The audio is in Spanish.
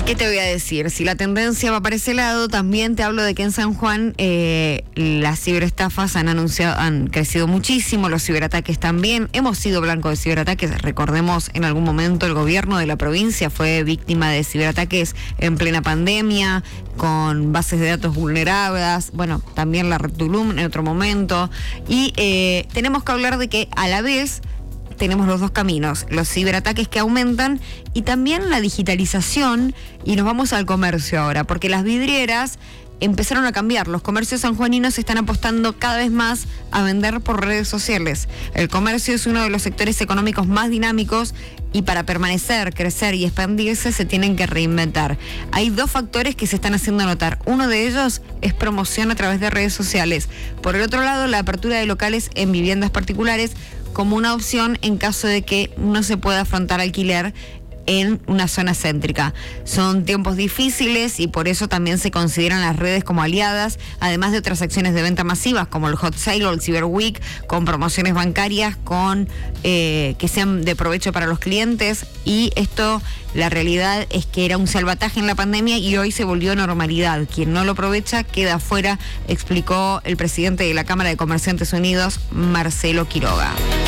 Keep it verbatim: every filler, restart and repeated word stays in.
¿qué te voy a decir? Si la tendencia va para ese lado, también te hablo de que en San Juan eh, las ciberestafas han anunciado, han crecido muchísimo, los ciberataques también. Hemos sido blanco de ciberataques. Recordemos, en algún momento el gobierno de la provincia fue víctima de ciberataques en plena pandemia, con bases de datos vulneradas. Bueno, también la Red Tulum en otro momento. Y eh, tenemos que hablar de que a la vez tenemos los dos caminos, los ciberataques que aumentan y también la digitalización, y nos vamos al comercio ahora, porque las vidrieras empezaron a cambiar. Los comercios sanjuaninos están apostando cada vez más a vender por redes sociales. El comercio es uno de los sectores económicos más dinámicos y para permanecer, crecer y expandirse se tienen que reinventar. Hay dos factores que se están haciendo notar. Uno de ellos es promoción a través de redes sociales. Por el otro lado, la apertura de locales en viviendas particulares como una opción en caso de que no se pueda afrontar alquiler en una zona céntrica. Son tiempos difíciles y por eso también se consideran las redes como aliadas, además de otras acciones de venta masivas como el Hot Sale o el Cyber Week, con promociones bancarias con eh, que sean de provecho para los clientes. Y esto, la realidad es que era un salvataje en la pandemia y hoy se volvió normalidad. Quien no lo aprovecha queda afuera, explicó el presidente de la Cámara de Comerciantes Unidos, Marcelo Quiroga.